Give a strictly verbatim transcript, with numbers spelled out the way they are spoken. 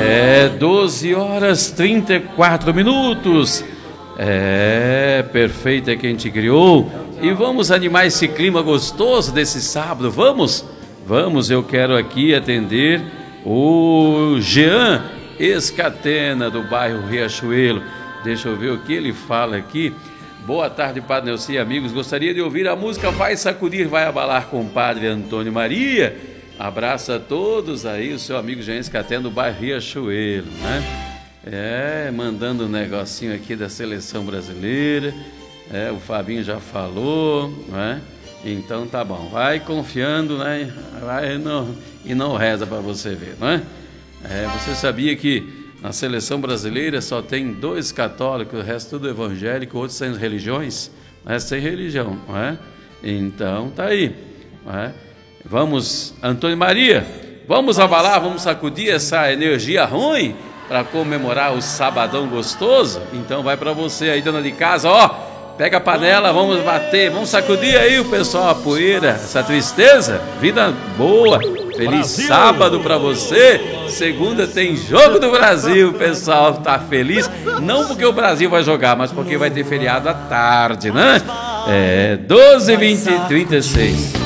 É doze horas e trinta e quatro minutos. É, perfeito é quem te criou. E vamos animar esse clima gostoso desse sábado, vamos? Vamos, eu quero aqui atender o Jean Escatena, do bairro Riachuelo. Deixa eu ver o que ele fala aqui. Boa tarde, Padre Nelci, amigos. Gostaria de ouvir a música Vai Sacudir, Vai Abalar com o Padre Antônio Maria. Abraço a todos aí, o seu amigo Jean Escatena, do bairro Riachuelo, né? É, mandando um negocinho aqui da seleção brasileira. É, o Fabinho já falou, né? Então tá bom, vai confiando, né? Vai não, e não reza para você ver, não é? É, você sabia que na seleção brasileira só tem dois católicos, o resto tudo evangélico, outros sem religiões, né? Sem religião, não é? Então tá aí, não é? Vamos, Antônio Maria, vamos abalar, vamos sacudir essa energia ruim para comemorar o sabadão gostoso? Então vai para você aí, dona de casa, ó. Pega a panela, vamos bater, vamos sacudir aí o pessoal, a poeira, essa tristeza. Vida boa, feliz Brasil. Sábado para você. Segunda tem Jogo do Brasil, o pessoal tá feliz. Não porque o Brasil vai jogar, mas porque vai ter feriado à tarde, né? É, doze, vinte, trinta e seis.